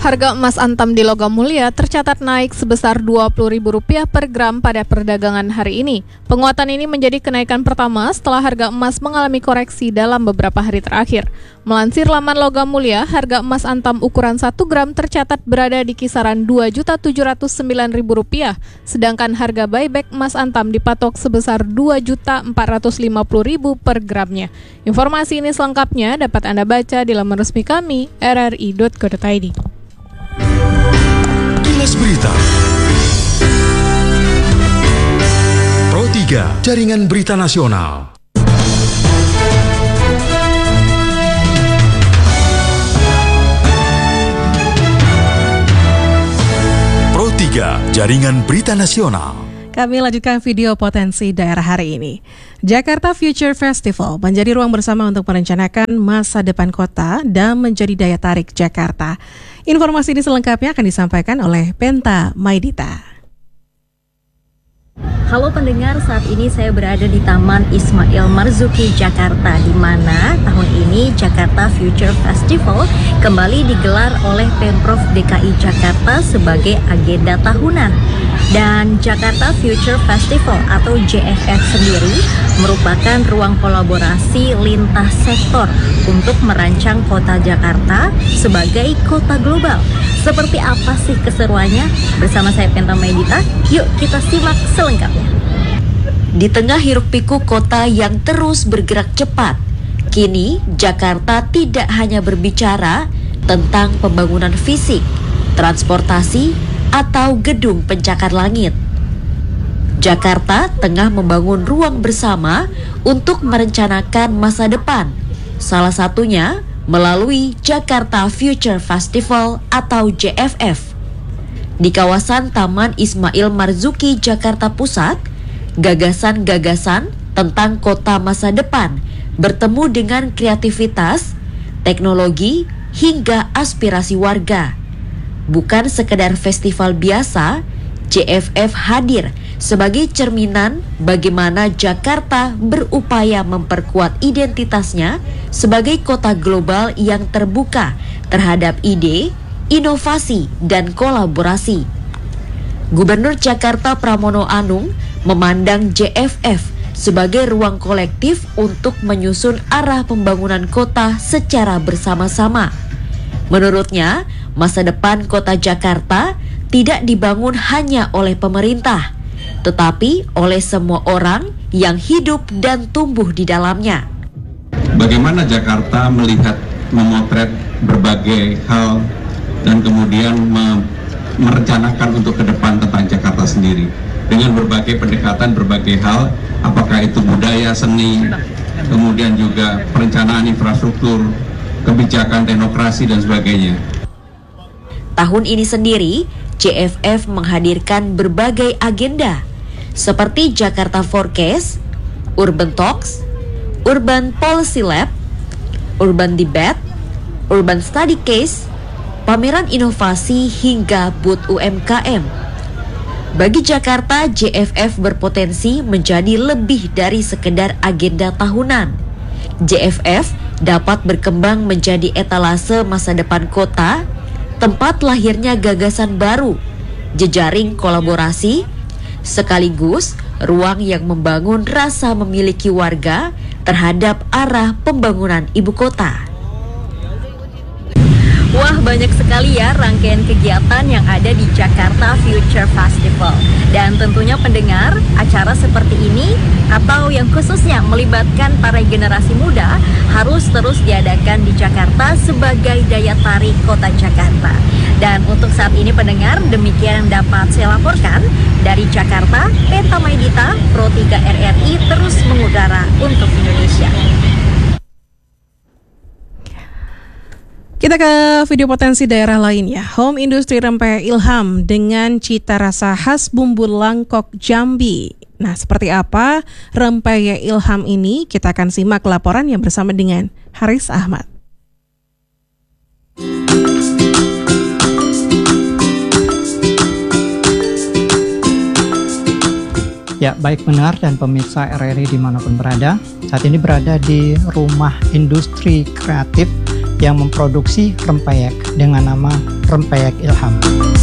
Harga emas antam di Logam Mulia tercatat naik sebesar Rp20.000 per gram pada perdagangan hari ini. Penguatan ini menjadi kenaikan pertama setelah harga emas mengalami koreksi dalam beberapa hari terakhir. Melansir laman Logam Mulia, harga emas antam ukuran 1 gram tercatat berada di kisaran Rp2.709.000, sedangkan harga buyback emas antam dipatok sebesar Rp2.450.000 per gramnya. Informasi ini selengkapnya dapat Anda baca di laman resmi kami, rri.co.id. Kilas Berita Pro 3, Jaringan Berita Nasional. Pro 3, Jaringan Berita Nasional. Kami lanjutkan video potensi daerah hari ini. Jakarta Future Festival menjadi ruang bersama untuk merencanakan masa depan kota dan menjadi daya tarik Jakarta. Informasi ini selengkapnya akan disampaikan oleh Penta Maidita. Halo pendengar, saat ini saya berada di Taman Ismail Marzuki, Jakarta, di mana tahun ini Jakarta Future Festival kembali digelar oleh Pemprov DKI Jakarta sebagai agenda tahunan. Dan Jakarta Future Festival atau JFF sendiri merupakan ruang kolaborasi lintas sektor untuk merancang kota Jakarta sebagai kota global. Seperti apa sih keseruannya? Bersama saya Penta Maidita, yuk kita simak selengkapnya. Di tengah hiruk-pikuk kota yang terus bergerak cepat, kini Jakarta tidak hanya berbicara tentang pembangunan fisik, transportasi, atau gedung pencakar langit. Jakarta tengah membangun ruang bersama untuk merencanakan masa depan, salah satunya melalui Jakarta Future Festival atau JFF. Di kawasan Taman Ismail Marzuki, Jakarta Pusat, gagasan-gagasan tentang kota masa depan bertemu dengan kreativitas, teknologi, hingga aspirasi warga. Bukan sekedar festival biasa, JFF hadir sebagai cerminan bagaimana Jakarta berupaya memperkuat identitasnya sebagai kota global yang terbuka terhadap ide, inovasi, dan kolaborasi. Gubernur Jakarta Pramono Anung memandang JFF sebagai ruang kolektif untuk menyusun arah pembangunan kota secara bersama-sama. Menurutnya, masa depan kota Jakarta tidak dibangun hanya oleh pemerintah, tetapi oleh semua orang yang hidup dan tumbuh di dalamnya. Bagaimana Jakarta melihat, memotret berbagai hal dan kemudian merencanakan untuk ke depan tentang Jakarta sendiri dengan berbagai pendekatan, berbagai hal, apakah itu budaya, seni, kemudian juga perencanaan infrastruktur, kebijakan teknokrasi dan sebagainya. Tahun ini sendiri, JFF menghadirkan berbagai agenda seperti Jakarta Forecast, Urban Talks, Urban Policy Lab, Urban Debate, Urban Study Case, pameran inovasi hingga booth UMKM. Bagi Jakarta, JFF berpotensi menjadi lebih dari sekedar agenda tahunan. JFF dapat berkembang menjadi etalase masa depan kota, tempat lahirnya gagasan baru, jejaring kolaborasi, sekaligus ruang yang membangun rasa memiliki warga terhadap arah pembangunan ibu kota. Wah, banyak sekali ya rangkaian kegiatan yang ada di Jakarta Future Festival. Dan tentunya pendengar, acara seperti ini atau yang khususnya melibatkan para generasi muda harus terus diadakan di Jakarta sebagai daya tarik kota Jakarta. Dan untuk saat ini pendengar, demikian yang dapat saya laporkan dari Jakarta. Penta Maidita, Pro 3 RRI terus mengudara untuk Indonesia. Kita ke video potensi daerah lainnya. Home Industri Rempeyek Ilham dengan cita rasa khas bumbu Langkok Jambi. Nah, seperti apa Rempeyek Ilham ini? Kita akan simak laporan yang bersama dengan Haris Ahmad. Ya, baik pendengar dan pemirsa RRI dimanapun berada. Saat ini berada di Rumah Industri Kreatif yang memproduksi rempeyek dengan nama Rempeyek Ilham.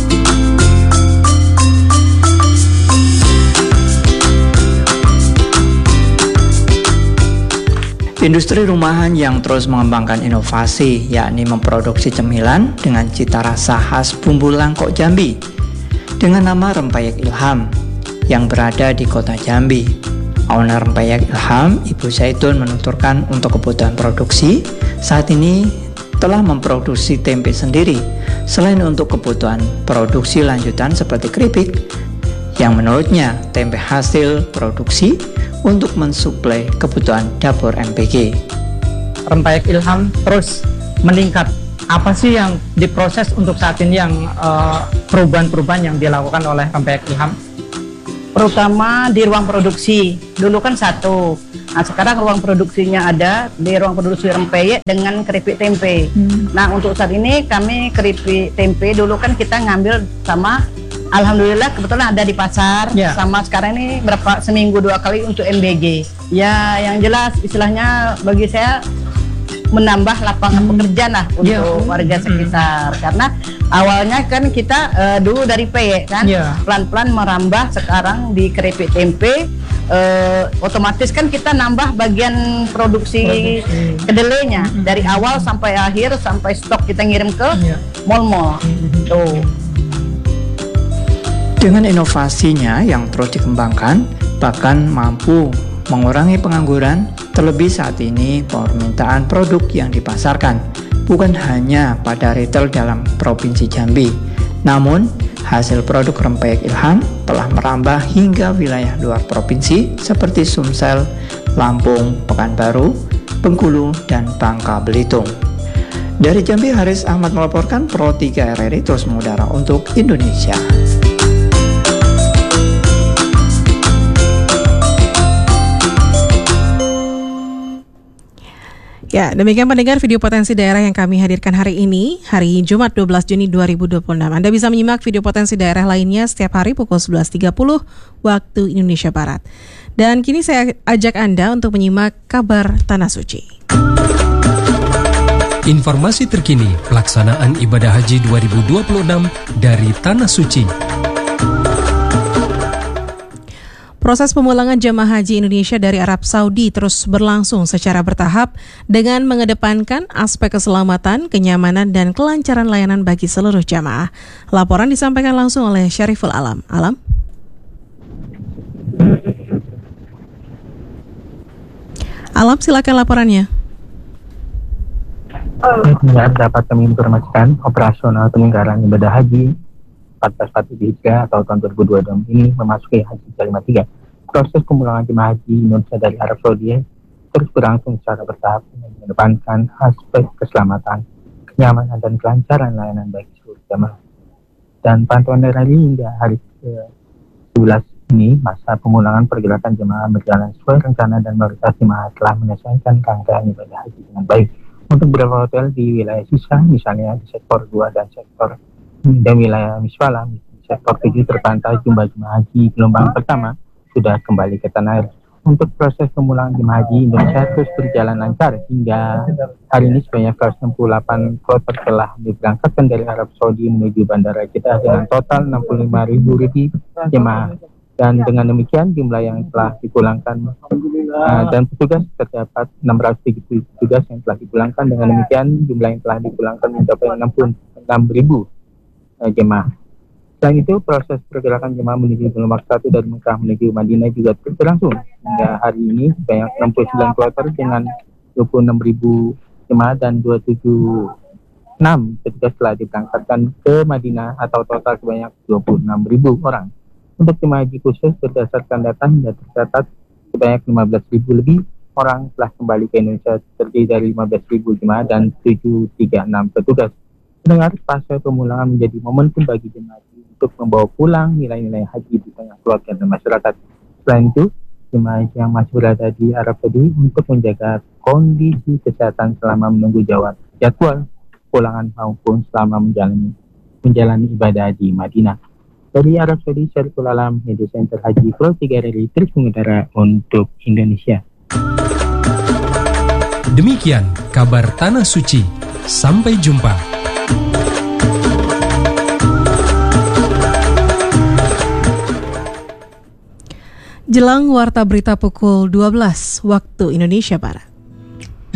Industri rumahan yang terus mengembangkan inovasi, yakni memproduksi cemilan dengan cita rasa khas bumbu Langkok Jambi dengan nama Rempeyek Ilham yang berada di kota Jambi. Owner Rempeyek Ilham, Ibu Zaitun, menuturkan untuk kebutuhan produksi, saat ini telah memproduksi tempe sendiri, selain untuk kebutuhan produksi lanjutan seperti keripik, yang menurutnya tempe hasil produksi untuk mensuplai kebutuhan dapur MPG. Rempeyek Ilham terus meningkat. Apa sih yang diproses untuk saat ini yang perubahan-perubahan yang dilakukan oleh Rempeyek Ilham? Terutama di ruang produksi. Dulu kan satu. Nah, sekarang ruang produksinya ada di ruang produksi rempeyek dengan keripik tempe. Nah, untuk saat ini kami keripik tempe dulu kan kita ngambil sama, alhamdulillah kebetulan ada di pasar. Sama sekarang ini seminggu 2 kali untuk MBG. Ya, yang jelas istilahnya bagi saya menambah lapangan pekerjaan lah untuk warga sekitar. Karena awalnya kan kita dulu dari peyek kan, pelan-pelan merambah sekarang di keripik tempe. Otomatis kan kita nambah bagian produksi kedelainya dari awal sampai akhir, sampai stok kita ngirim ke mall-mall. Tuh. Dengan inovasinya yang terus dikembangkan, bahkan mampu mengurangi pengangguran, terlebih saat ini permintaan produk yang dipasarkan bukan hanya pada retail dalam Provinsi Jambi, namun hasil produk Rempeyek Ilham telah merambah hingga wilayah luar provinsi seperti Sumsel, Lampung, Pekanbaru, Bengkulu, dan Bangka Belitung. Dari Jambi, Haris Ahmad melaporkan, Pro 3 RRI terus mengudara untuk Indonesia. Ya, demikian pendengar video potensi daerah yang kami hadirkan hari ini, hari Jumat 12 Juni 2026. Anda bisa menyimak video potensi daerah lainnya setiap hari pukul 11.30 waktu Indonesia Barat. Dan kini saya ajak Anda untuk menyimak kabar Tanah Suci. Informasi terkini pelaksanaan ibadah haji 2026 dari Tanah Suci. Proses pemulangan jemaah haji Indonesia dari Arab Saudi terus berlangsung secara bertahap dengan mengedepankan aspek keselamatan, kenyamanan, dan kelancaran layanan bagi seluruh jemaah. Laporan disampaikan langsung oleh Syariful Alam. Alam, silakan laporannya. Dapat kami informasikan operasional penyelenggaraan ibadah haji 1443 atau tahun 2022 ini memasuki haji ke-53. Proses pemulangan jemaah haji Indonesia dari Arab Saudi terus berlangsung secara bertahap dengan mengedepankan aspek keselamatan, kenyamanan, dan kelancaran layanan bagi seluruh jemaah. Dan pantauan dari hingga hari ke-11 ini, masa pemulangan pergerakan jemaah berjalan sesuai rencana dan mayoritas jemaah telah menyelesaikan rangkaian ibadah haji dengan baik. Untuk beberapa hotel di wilayah sisa, misalnya di sektor 2 dan sektor dan wilayah Miswala, sektor 7 terpantau jumlah jemaah haji gelombang pertama sudah kembali ke tanah air. Untuk proses pemulangan jemaah haji Indonesia terus berjalan lancar hingga hari ini sebanyak 168 kloter telah diberangkatkan dari Arab Saudi menuju Bandara Jeddah dengan total 65.000 lebih jemaah. Dan dengan demikian jumlah yang telah dipulangkan dan petugas terdapat 670 petugas yang telah dipulangkan. Dengan demikian jumlah yang telah dipulangkan mencapai 66.000 jemaah. Selain itu, proses pergerakan jemaah menuju gelombang 1 dari Mekah menuju Madinah juga terus berlangsung. Hingga hari ini sebanyak 69 kloter dengan 26.000 jemaah dan 276 petugas telah diberangkatkan ke Madinah atau total sebanyak 26.000 orang. Untuk jemaah haji khusus berdasarkan data hingga tercatat sebanyak 15.000 lebih orang telah kembali ke Indonesia, terdiri dari 15.000 jemaah dan 736 petugas. Mendengar pasca pemulangan menjadi momentum bagi jemaah haji untuk membawa pulang nilai-nilai haji di tengah keluarga dan masyarakat. Selain itu, jemaah haji yang masih berada di Arab Saudi untuk menjaga kondisi kesehatan selama menunggu jadwal pulangan maupun selama menjalani ibadah haji Madinah. Dari Arab Saudi, Syariful Alam, Media Center Haji Pro 3 RRI terus mengudara untuk Indonesia. Demikian kabar Tanah Suci Sampai jumpa. Jelang warta berita pukul 12 waktu Indonesia Barat.